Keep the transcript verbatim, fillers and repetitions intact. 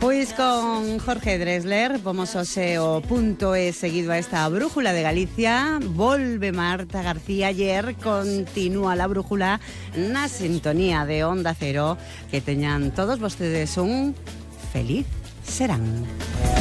Pois con Jorge Drexler vamos ao seu punto e seguido a esta brújula de Galicia. Volve Marta García ayer, continúa la brújula na sintonía de Onda Cero. Que teñan todos vostedes un feliz serán.